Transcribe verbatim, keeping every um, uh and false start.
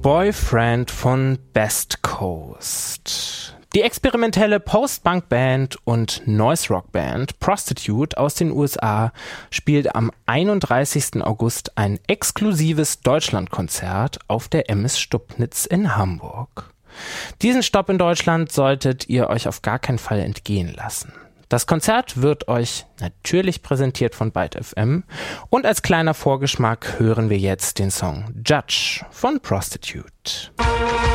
Boyfriend von Best Coast. Die experimentelle Post-Punk-Band und Noise-Rock-Band Prostitute aus den U S A spielt am einunddreißigsten August ein exklusives Deutschlandkonzert auf der M S Stubnitz in Hamburg. Diesen Stopp in Deutschland solltet ihr euch auf gar keinen Fall entgehen lassen. Das Konzert wird euch natürlich präsentiert von Byte F M und als kleiner Vorgeschmack hören wir jetzt den Song Judge von Prostitute.